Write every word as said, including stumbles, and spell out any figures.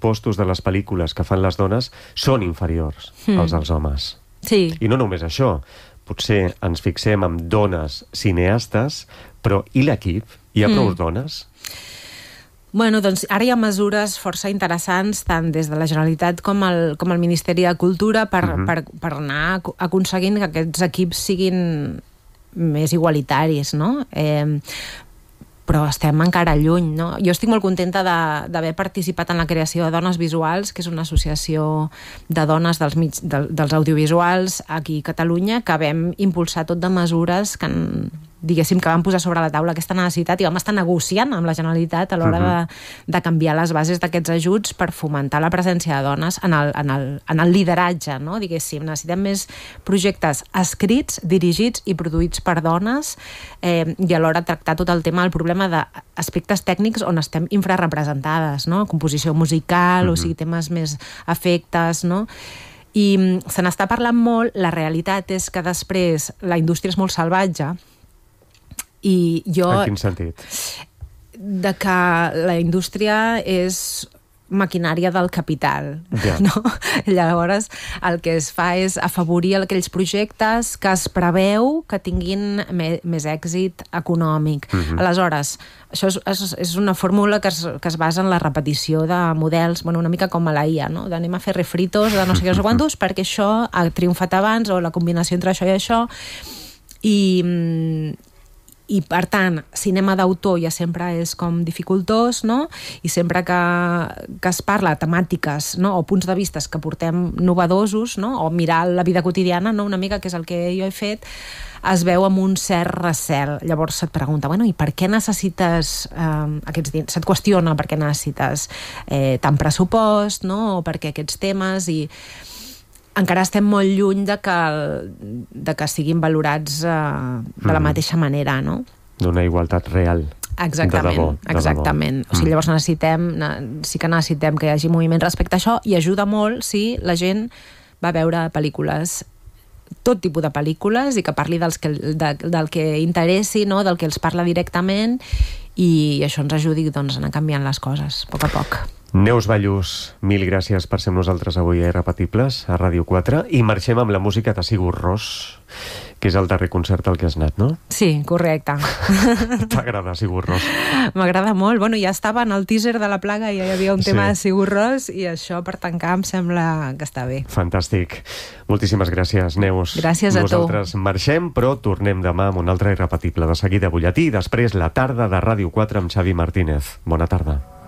pressupostos de les pel·lícules que fan les dones són inferiors mm. als dels homes. Sí. I no només això, potser ens fixem en dones cineastes, però i l'equip? Hi ha mm. prou dones? Bueno, doncs ara hi ha mesures força interessants tant des de la Generalitat com el, com el Ministeri de Cultura per, uh-huh. per, per anar aconseguint que aquests equips siguin més igualitaris, no? Eh, però estem encara lluny, no? Jo estic molt contenta d'haver participat en la creació de Dones Visuals, que és una associació de dones dels, mig, de, dels audiovisuals aquí a Catalunya, que vam impulsar tot de mesures que han, diguéssim, que vam posar sobre la taula aquesta necessitat i vam estar negociant amb la Generalitat a l'hora uh-huh. de, de canviar les bases d'aquests ajuts per fomentar la presència de dones en el, en el, en el lideratge, no? Diguéssim, necessitem més projectes escrits, dirigits i produïts per dones eh, i alhora tractar tot el tema del problema d'aspectes tècnics on estem infrarrepresentades, no? Composició musical, uh-huh. o sigui, temes més efectes, no? I se n'està parlant molt, la realitat és que després la indústria és molt salvatge. I jo... En quin sentit? De que la indústria és maquinària del capital, ja. no? Llavors, el que es fa és afavorir aquells projectes que es preveu que tinguin me, més èxit econòmic. Uh-huh. Aleshores, això és, és, és una fórmula que es, que es basa en la repetició de models, bueno, una mica com a la I A, no? D'anem a fer refritos de no sé què, no sé quantos, perquè això ha triomfat abans, o la combinació entre això i això, i... i per tant, cinema d'autor ja sempre és com dificultós, no? I sempre que, que es parla de temàtiques, no? O punts de vista que portem novedosos, no? O mirar la vida quotidiana, no? Una mica, que és el que jo he fet, es veu amb un cert recel. Llavors se't pregunta, bueno, i per què necessites eh, aquests diners? Se't qüestiona per què necessites eh, tant pressupost, no? O per què aquests temes, i encara estem molt lluny de que, de que siguin valorats eh, de la mateixa manera, no? D'una igualtat real. Exactament, de debò, de exactament. Debò. O sigui, llavors necessitem, sí que necessitem que hi hagi moviment respecte a això, i ajuda molt si la gent va veure pel·lícules, tot tipus de pel·lícules, i que parli dels que, de, del que interessi, no? Del que els parla directament, i això ens ajudi, doncs, a anar canviant les coses, a poc a poc. Neus Ballús, mil gràcies per ser amb nosaltres avui a Irrepetibles, a Ràdio quatre, i marxem amb la música de Sigur Rós, que és el darrer concert al que has anat, no? Sí, correcte. T'agrada Sigur Rós? M'agrada molt. Bueno, ja estava en el teaser de La Plaga i ja hi havia un tema sí. de Sigur Rós, i això per tancar em sembla que està bé. Fantàstic. Moltíssimes gràcies, Neus. Gràcies a tu. Nosaltres marxem, però tornem demà amb un altre Irrepetible. De seguida butlletí i després la tarda de Ràdio quatre amb Xavi Martínez. Bona tarda.